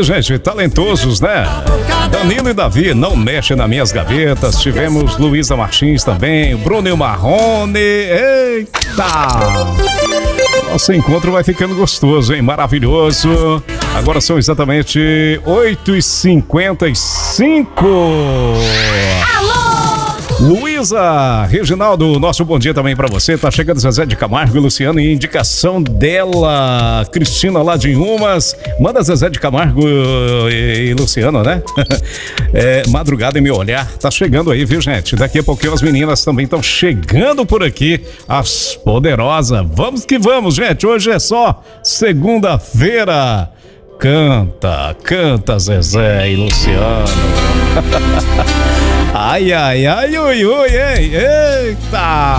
aí, gente, talentosos, né? Danilo e Davi, Não Mexe nas Minhas Gavetas. Tivemos Luísa Martins também, Bruno e Marrone. Eita! Nosso encontro vai ficando gostoso, hein? Maravilhoso. Agora são exatamente 8h55. Luísa, Reginaldo, nosso bom dia também pra você. Tá chegando Zezé de Camargo e Luciano e indicação dela, Cristina lá de Inhumas. Manda Zezé de Camargo e Luciano, né? Madrugada em Meu Olhar. Tá chegando aí, viu, gente? Daqui a pouquinho as meninas também estão chegando por aqui. As poderosas. Vamos que vamos, gente. Hoje é só segunda-feira. Canta, Zezé e Luciano. Ai, ai, ai, ui, ui, ei, eita!